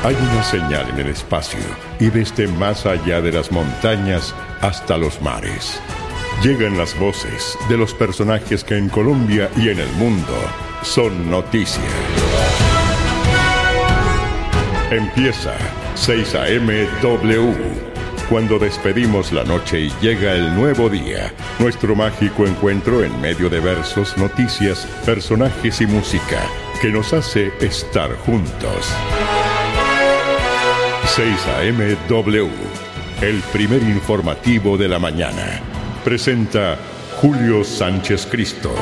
Hay una señal en el espacio y desde más allá de las montañas hasta los mares. Llegan las voces de los personajes que en Colombia y en el mundo son noticia. Empieza 6 AM W. Cuando despedimos la noche y llega el nuevo día, nuestro mágico encuentro en medio de versos, noticias, personajes y música que nos hace estar juntos. 6 AM W, el primer informativo de la mañana. Presenta Julio Sánchez Cristo.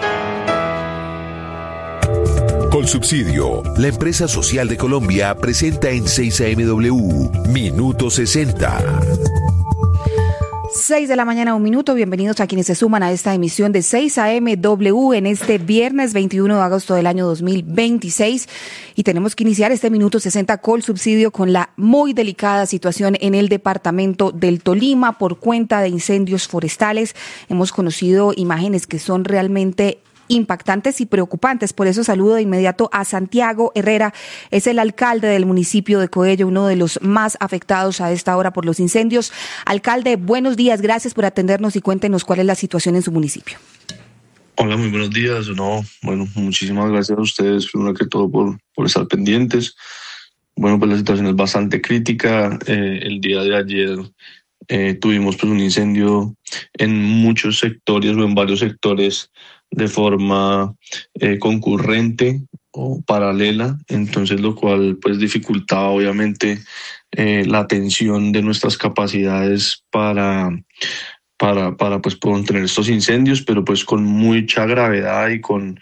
Colsubsidio, la empresa social de Colombia, presenta en 6 AMW, Minuto 60. 6 de la mañana, 1 minuto. Bienvenidos a quienes se suman a esta emisión de 6 AMW en este viernes 21 de agosto del año 2026. Y tenemos que iniciar este Minuto 60 Colsubsidio con la muy delicada situación en el departamento del Tolima por cuenta de incendios forestales. Hemos conocido imágenes que son realmente impactantes y preocupantes. Por eso saludo de inmediato a Santiago Herrera, es el alcalde del municipio de Coello, uno de los más afectados a esta hora por los incendios. Alcalde, buenos días, gracias por atendernos y cuéntenos cuál es la situación en su municipio. Hola, muy buenos días. Bueno, muchísimas gracias a ustedes, primero que todo, por estar pendientes. Bueno, pues la situación es bastante crítica. El día de ayer tuvimos pues un incendio en muchos sectores o en varios sectores de forma concurrente o paralela, entonces lo cual pues dificultaba obviamente la atención de nuestras capacidades para pues contener estos incendios, pero pues con mucha gravedad y con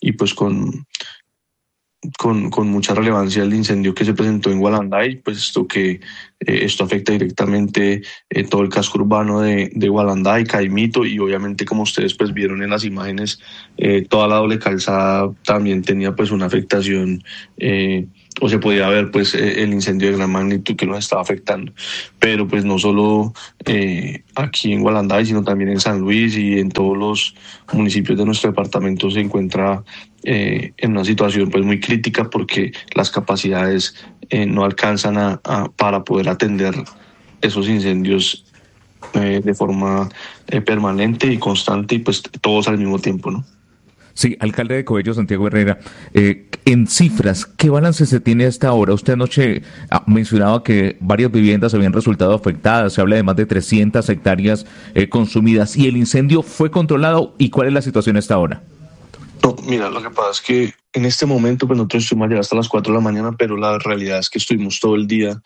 mucha relevancia el incendio que se presentó en Gualanday, pues esto afecta directamente todo el casco urbano de Gualanday, Caimito, y obviamente, como ustedes pues vieron en las imágenes, toda la doble calzada también tenía pues una afectación, o se podía ver pues el incendio de gran magnitud que nos estaba afectando. Pero pues no solo aquí en Gualanday, sino también en San Luis y en todos los municipios de nuestro departamento se encuentra en una situación pues muy crítica, porque las capacidades no alcanzan para poder atender esos incendios de forma permanente y constante, y pues todos al mismo tiempo, ¿no? Sí, alcalde de Coello, Santiago Herrera, en cifras, ¿qué balance se tiene hasta ahora? Usted anoche mencionaba que varias viviendas habían resultado afectadas, se habla de más de 300 hectáreas consumidas, ¿y el incendio fue controlado? ¿Y cuál es la situación hasta ahora? No, mira, lo que pasa es que en este momento pues nosotros estuvimos allá hasta las 4 de la mañana, pero la realidad es que estuvimos todo el día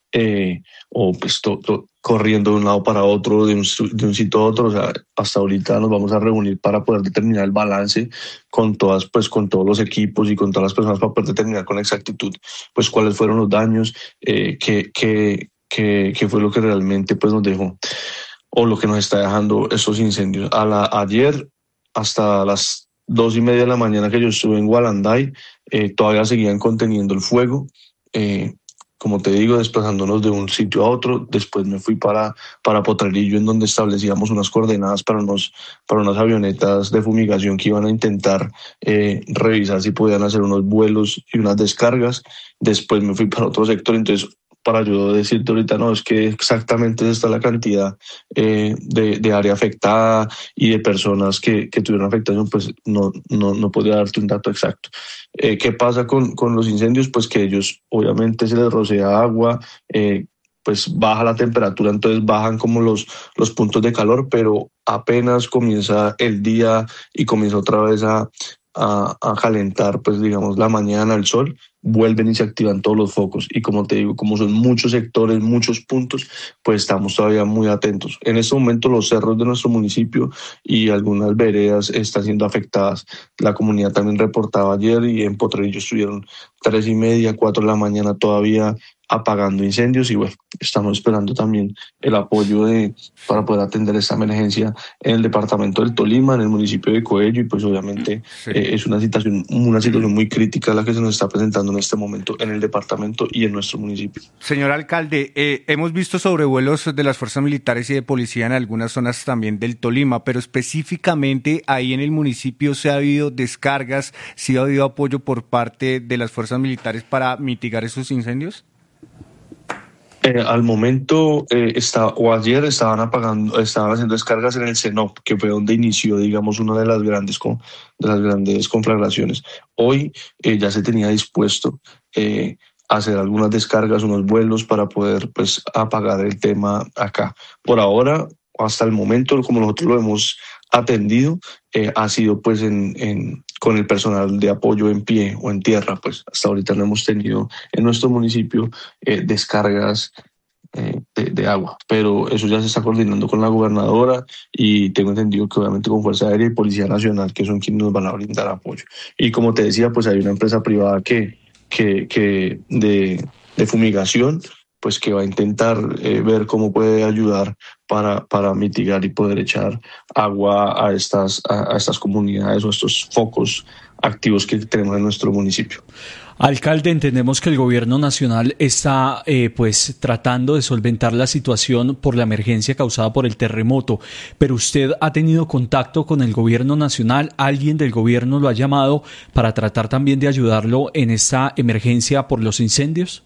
corriendo de un lado para otro, de un sitio a otro. O sea, hasta ahorita nos vamos a reunir para poder determinar el balance con todos los equipos y con todas las personas, para poder determinar con exactitud pues cuáles fueron los daños, qué fue lo que realmente pues nos dejó o lo que nos está dejando estos incendios. Ayer hasta las 2:30 de la mañana que yo estuve en Gualanday, todavía seguían conteniendo el fuego, como te digo, desplazándonos de un sitio a otro. Después me fui para Potrerillo, en donde establecíamos unas coordenadas para unas avionetas de fumigación que iban a intentar revisar si podían hacer unos vuelos y unas descargas. Después me fui para otro sector. Entonces, para yo decirte ahorita, no, es que exactamente esta es la cantidad de área afectada y de personas que tuvieron afectación, pues no podría darte un dato exacto. ¿Qué pasa con los incendios? Pues que ellos, obviamente, se les rocea agua, pues baja la temperatura, entonces bajan como los puntos de calor, pero apenas comienza el día y comienza otra vez a calentar, pues digamos la mañana, el sol, vuelven y se activan todos los focos. Y como te digo, como son muchos sectores, muchos puntos, pues estamos todavía muy atentos. En este momento los cerros de nuestro municipio y algunas veredas están siendo afectadas. La comunidad también reportaba ayer, y en Potrerillo estuvieron 3:30, 4 de la mañana todavía apagando incendios, y bueno, estamos esperando también el apoyo para poder atender esta emergencia en el departamento del Tolima, en el municipio de Coello, y pues obviamente sí. Es una situación muy crítica la que se nos está presentando en este momento en el departamento y en nuestro municipio. Señor alcalde, hemos visto sobrevuelos de las fuerzas militares y de policía en algunas zonas también del Tolima, pero específicamente ahí en el municipio ¿se ha habido descargas, sí ha habido apoyo por parte de las fuerzas militares para mitigar esos incendios? Al momento, ayer estaban haciendo descargas en el CENOP, que fue donde inició, digamos, una de las grandes conflagraciones. Hoy ya se tenía dispuesto hacer algunas descargas, unos vuelos para poder pues apagar el tema acá. Por ahora, hasta el momento, como nosotros lo hemos atendido, ha sido pues con el personal de apoyo en pie o en tierra. Pues hasta ahorita no hemos tenido en nuestro municipio descargas de agua, pero eso ya se está coordinando con la gobernadora y tengo entendido que obviamente con Fuerza Aérea y Policía Nacional, que son quienes nos van a brindar apoyo. Y como te decía, pues hay una empresa privada que de fumigación, pues que va a intentar ver cómo puede ayudar para mitigar y poder echar agua a estas comunidades o estos focos activos que tenemos en nuestro municipio. Alcalde, entendemos que el gobierno nacional está pues tratando de solventar la situación por la emergencia causada por el terremoto, pero usted ha tenido contacto con el gobierno nacional, ¿alguien del gobierno lo ha llamado para tratar también de ayudarlo en esta emergencia por los incendios?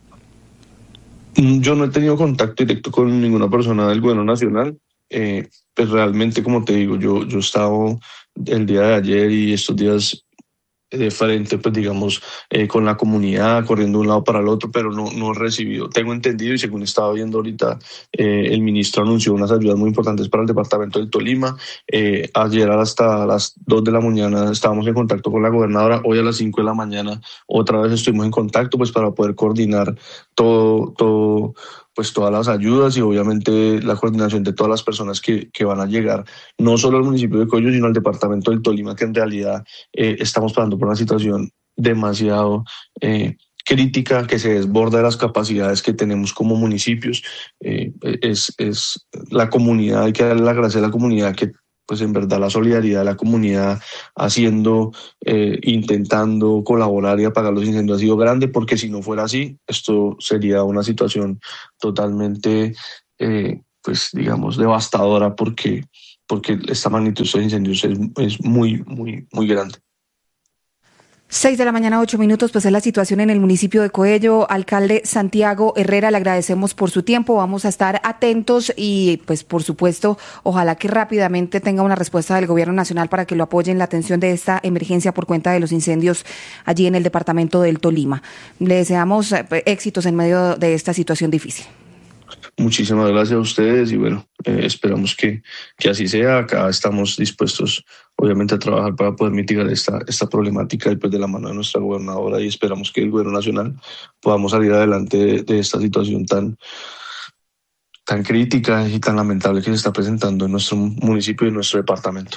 Yo no he tenido contacto directo con ninguna persona del gobierno nacional. Pues realmente, como te digo, yo he estado el día de ayer y estos días de frente, pues digamos, con la comunidad, corriendo de un lado para el otro, pero no he recibido. Tengo entendido y según estaba viendo ahorita, el ministro anunció unas ayudas muy importantes para el departamento del Tolima. Ayer hasta las 2 de la mañana estábamos en contacto con la gobernadora. Hoy a las 5 de la mañana otra vez estuvimos en contacto pues para poder coordinar todo pues todas las ayudas y obviamente la coordinación de todas las personas que van a llegar, no solo al municipio de Coello, sino al departamento del Tolima, que en realidad estamos pasando por una situación demasiado crítica, que se desborda de las capacidades que tenemos como municipios. Es la comunidad, hay que darle las gracias a la comunidad que pues en verdad la solidaridad de la comunidad haciendo, intentando colaborar y apagar los incendios ha sido grande, porque si no fuera así, esto sería una situación totalmente, pues digamos, devastadora, porque esta magnitud de estos incendios es muy, muy, muy grande. 6 de la mañana, 8 minutos, pues es la situación en el municipio de Coello. Alcalde Santiago Herrera, le agradecemos por su tiempo, vamos a estar atentos y pues por supuesto, ojalá que rápidamente tenga una respuesta del gobierno nacional para que lo apoye en la atención de esta emergencia por cuenta de los incendios allí en el departamento del Tolima. Le deseamos éxitos en medio de esta situación difícil. Muchísimas gracias a ustedes y bueno, esperamos que así sea. Acá estamos dispuestos obviamente a trabajar para poder mitigar esta problemática y pues de la mano de nuestra gobernadora, y esperamos que el gobierno nacional podamos salir adelante de esta situación tan crítica y tan lamentable que se está presentando en nuestro municipio y en nuestro departamento.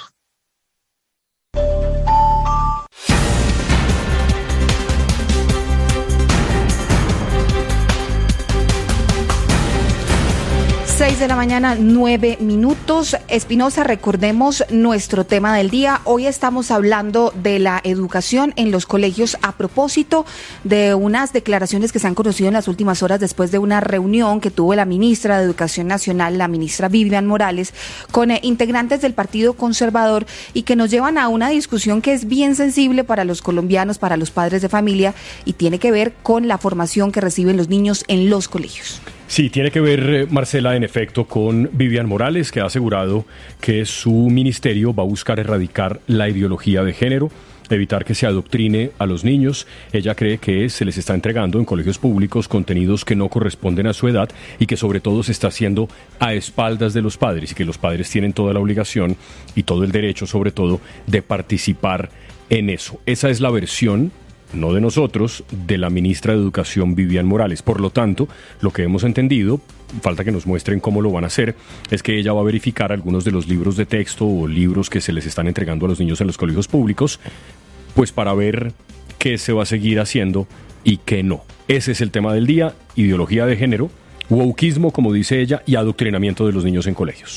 De la mañana, 9 minutos. Espinosa, recordemos nuestro tema del día. Hoy estamos hablando de la educación en los colegios a propósito de unas declaraciones que se han conocido en las últimas horas después de una reunión que tuvo la ministra de Educación Nacional, la ministra Vivian Morales, con integrantes del Partido Conservador y que nos llevan a una discusión que es bien sensible para los colombianos, para los padres de familia, y tiene que ver con la formación que reciben los niños en los colegios. Sí, tiene que ver, Marcela, en efecto, con Vivian Morales, que ha asegurado que su ministerio va a buscar erradicar la ideología de género, evitar que se adoctrine a los niños. Ella cree que se les está entregando en colegios públicos contenidos que no corresponden a su edad y que sobre todo se está haciendo a espaldas de los padres, y que los padres tienen toda la obligación y todo el derecho, sobre todo, de participar en eso. Esa es la versión, no de nosotros, de la ministra de Educación Vivian Morales. Por lo tanto, lo que hemos entendido, falta que nos muestren cómo lo van a hacer, es que ella va a verificar algunos de los libros de texto o libros que se les están entregando a los niños en los colegios públicos, pues para ver qué se va a seguir haciendo y qué no. Ese es el tema del día: ideología de género, wokismo, como dice ella, y adoctrinamiento de los niños en colegios.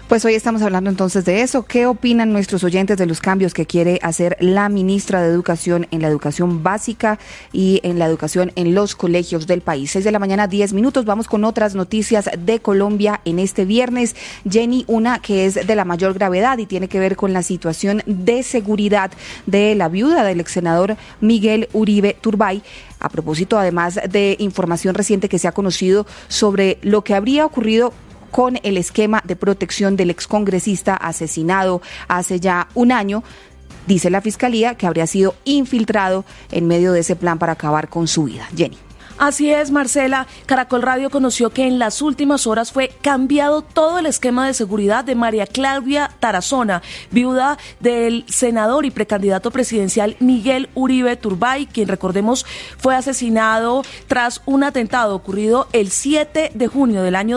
Pues hoy estamos hablando entonces de eso. ¿Qué opinan nuestros oyentes de los cambios que quiere hacer la ministra de Educación en la educación básica y en la educación en los colegios del país? 6 de la mañana, 10 minutos. Vamos con otras noticias de Colombia en este viernes. Jenny, una que es de la mayor gravedad y tiene que ver con la situación de seguridad de la viuda del ex senador Miguel Uribe Turbay. A propósito, además de información reciente que se ha conocido sobre lo que habría ocurrido con el esquema de protección del excongresista asesinado hace ya un año, dice la Fiscalía que habría sido infiltrado en medio de ese plan para acabar con su vida. Jenny. Así es, Marcela. Caracol Radio conoció que en las últimas horas fue cambiado todo el esquema de seguridad de María Claudia Tarazona, viuda del senador y precandidato presidencial Miguel Uribe Turbay, quien, recordemos, fue asesinado tras un atentado ocurrido el 7 de junio del año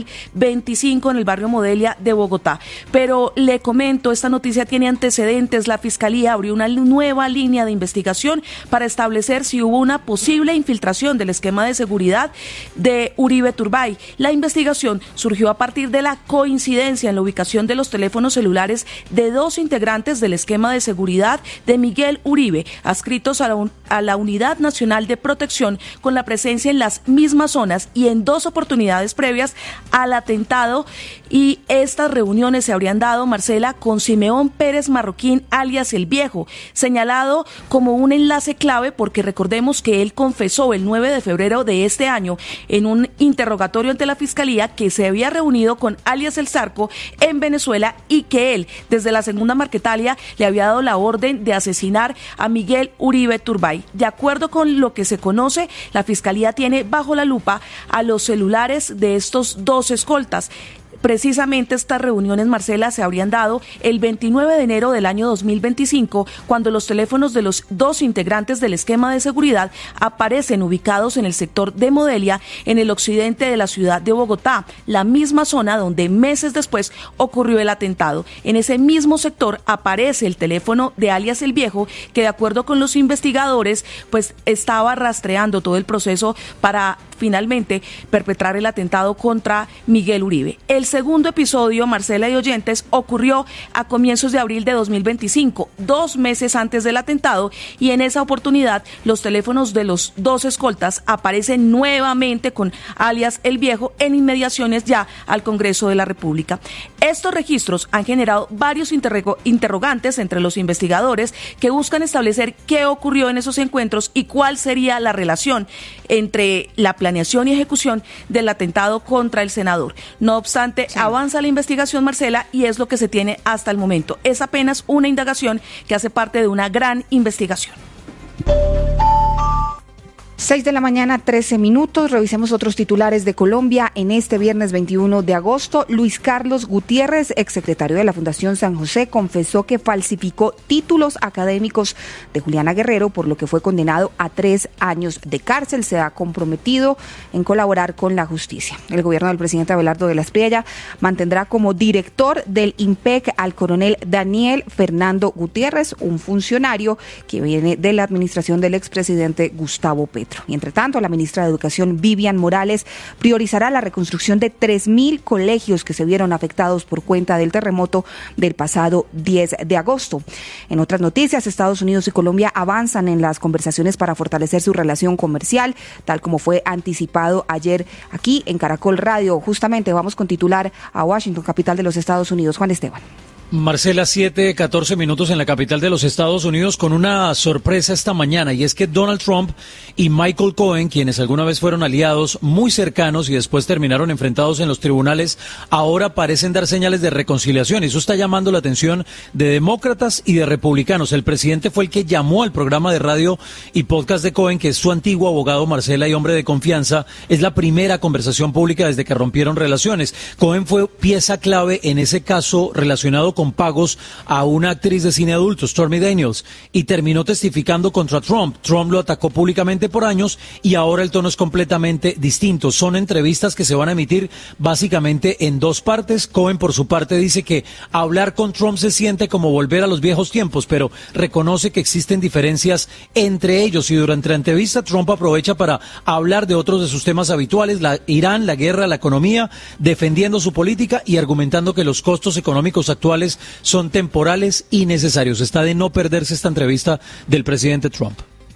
2025 en el barrio Modelia de Bogotá. Pero le comento, esta noticia tiene antecedentes. La Fiscalía abrió una nueva línea de investigación para establecer si hubo una posible infiltración del esquema de seguridad de Uribe Turbay. La investigación surgió a partir de la coincidencia en la ubicación de los teléfonos celulares de dos integrantes del esquema de seguridad de Miguel Uribe, adscritos a la Unidad Nacional de Protección, con la presencia en las mismas zonas y en dos oportunidades previas al atentado. Y estas reuniones se habrían dado, Marcela, con Simeón Pérez Marroquín, alias El Viejo, señalado como un enlace clave porque recordemos que él confesó el 9 de febrero de este año en un interrogatorio ante la Fiscalía que se había reunido con alias El Zarco en Venezuela y que él, desde la segunda Marquetalia, le había dado la orden de asesinar a Miguel Uribe Turbay. De acuerdo con lo que se conoce, la Fiscalía tiene bajo la lupa a los celulares de estos dos escoltas. Precisamente estas reuniones, Marcela, se habrían dado el 29 de enero del año 2025, cuando los teléfonos de los dos integrantes del esquema de seguridad aparecen ubicados en el sector de Modelia, en el occidente de la ciudad de Bogotá, la misma zona donde meses después ocurrió el atentado. En ese mismo sector aparece el teléfono de alias El Viejo, que de acuerdo con los investigadores, pues estaba rastreando todo el proceso para finalmente perpetrar el atentado contra Miguel Uribe. El segundo episodio, Marcela y oyentes, ocurrió a comienzos de abril de 2025, 2 meses antes del atentado, y en esa oportunidad los teléfonos de los dos escoltas aparecen nuevamente con alias El Viejo en inmediaciones ya al Congreso de la República. Estos registros han generado varios interrogantes entre los investigadores que buscan establecer qué ocurrió en esos encuentros y cuál sería la relación entre la planeación y ejecución del atentado contra el senador. No obstante, avanza la investigación, Marcela, y es lo que se tiene hasta el momento. Es apenas una indagación que hace parte de una gran investigación. 6 de la mañana, 13 minutos. Revisemos otros titulares de Colombia en este viernes 21 de agosto. Luis Carlos Gutiérrez, exsecretario de la Fundación San José, confesó que falsificó títulos académicos de Juliana Guerrero, por lo que fue condenado a 3 años de cárcel. Se ha comprometido en colaborar con la justicia. El gobierno del presidente Abelardo de la Espriella mantendrá como director del IMPEC al coronel Daniel Fernando Gutiérrez, un funcionario que viene de la administración del expresidente Gustavo Petro. Mientras tanto, la ministra de Educación, Vivian Morales, priorizará la reconstrucción de 3.000 colegios que se vieron afectados por cuenta del terremoto del pasado 10 de agosto. En otras noticias, Estados Unidos y Colombia avanzan en las conversaciones para fortalecer su relación comercial, tal como fue anticipado ayer aquí en Caracol Radio. Justamente vamos con titular a Washington, capital de los Estados Unidos. Juan Esteban. Marcela, 7:14 minutos en la capital de los Estados Unidos, con una sorpresa esta mañana, y es que Donald Trump y Michael Cohen, quienes alguna vez fueron aliados muy cercanos y después terminaron enfrentados en los tribunales, ahora parecen dar señales de reconciliación. Eso está llamando la atención de demócratas y de republicanos. El presidente fue el que llamó al programa de radio y podcast de Cohen, que es su antiguo abogado, Marcela, y hombre de confianza. Es la primera conversación pública desde que rompieron relaciones. Cohen fue pieza clave en ese caso relacionado con con pagos a una actriz de cine adulto, Stormy Daniels, y terminó testificando contra Trump. Trump lo atacó públicamente por años y ahora el tono es completamente distinto. Son entrevistas que se van a emitir básicamente en dos partes. Cohen, por su parte, dice que hablar con Trump se siente como volver a los viejos tiempos, pero reconoce que existen diferencias entre ellos, y durante la entrevista Trump aprovecha para hablar de otros de sus temas habituales, Irán, la guerra, la economía, defendiendo su política y argumentando que los costos económicos actuales son temporales y necesarios. Está de no perderse esta entrevista del presidente Trump.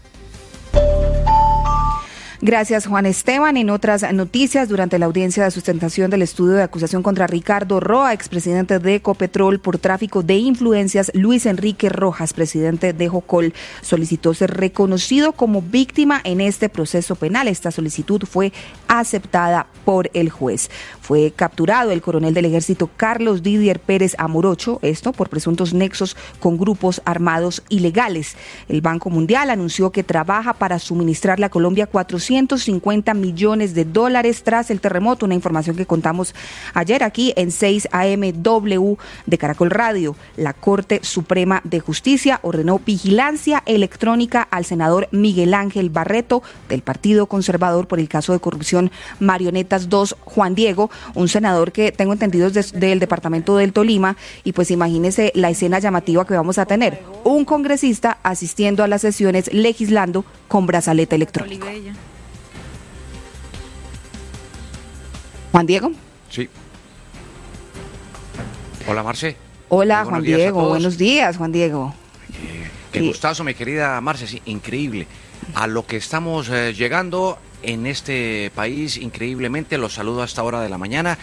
Gracias, Juan Esteban. En otras noticias, durante la audiencia de sustentación del estudio de acusación contra Ricardo Roa, expresidente de Ecopetrol, por tráfico de influencias, Luis Enrique Rojas, presidente de Jocol, solicitó ser reconocido como víctima en este proceso penal. Esta solicitud fue aceptada por el juez. Fue capturado el coronel del ejército Carlos Didier Pérez Amorocho, esto por presuntos nexos con grupos armados ilegales. El Banco Mundial anunció que trabaja para suministrarle a Colombia 450 millones de dólares tras el terremoto, una información que contamos ayer aquí en 6 AM de Caracol Radio. La Corte Suprema de Justicia ordenó vigilancia electrónica al senador Miguel Ángel Barreto del Partido Conservador por el caso de corrupción Marionetas 2, Juan Diego, un senador que tengo entendido es del departamento del Tolima, y pues imagínese la escena llamativa que vamos a tener, un congresista asistiendo a las sesiones legislando con brazalete electrónico. Juan Diego. Sí. Hola, Marce. Hola, Juan Diego. Buenos días, Juan Diego. Qué gustazo, mi querida Marce. Sí, increíble. A lo que estamos llegando en este país, increíblemente, los saludo a esta hora de la mañana,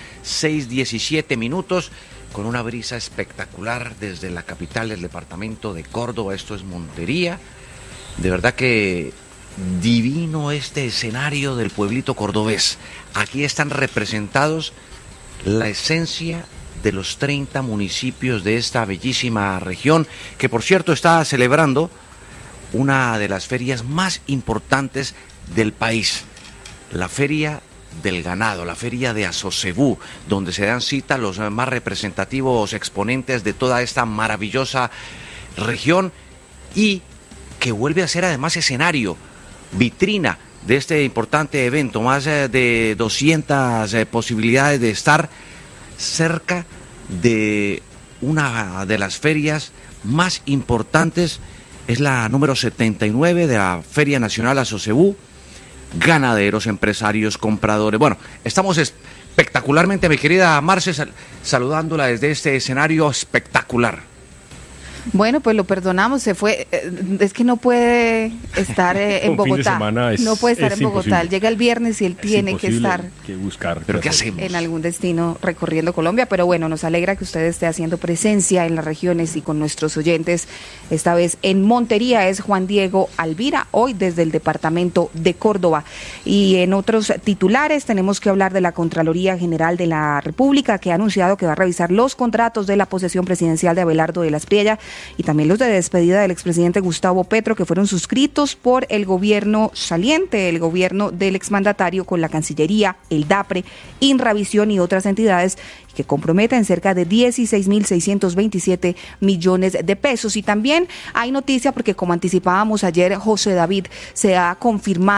6:17 minutos, con una brisa espectacular desde la capital del departamento de Córdoba. Esto es Montería. De verdad que divino este escenario del pueblito cordobés. Aquí están representados la esencia de los 30 municipios de esta bellísima región, que por cierto está celebrando una de las ferias más importantes del país, la Feria del Ganado, la Feria de Asocebú, donde se dan cita los más representativos exponentes de toda esta maravillosa región, y que vuelve a ser además escenario, vitrina de este importante evento. Más de 200 posibilidades de estar cerca de una de las ferias más importantes. Es la número 79 de la Feria Nacional Asocebú. Ganaderos, empresarios, compradores. Bueno, estamos espectacularmente, mi querida Marce, saludándola desde este escenario espectacular. Bueno, pues lo perdonamos, se fue, es que no puede estar en Bogotá, no puede estar en Bogotá, llega el viernes y él tiene que estar ¿Pero qué hacemos? En algún destino recorriendo Colombia, pero bueno, nos alegra que usted esté haciendo presencia en las regiones y con nuestros oyentes, esta vez en Montería. Es Juan Diego Alvira, hoy desde el departamento de Córdoba. Y en otros titulares tenemos que hablar de la Contraloría General de la República, que ha anunciado que va a revisar los contratos de la posesión presidencial de Abelardo de la Espriella y también los de despedida del expresidente Gustavo Petro, que fueron suscritos por el gobierno saliente, el gobierno del exmandatario, con la Cancillería, el DAPRE, Inravisión y otras entidades, que comprometen cerca de 16.627 millones de pesos. Y también hay noticia porque, como anticipábamos ayer, José David, se ha confirmado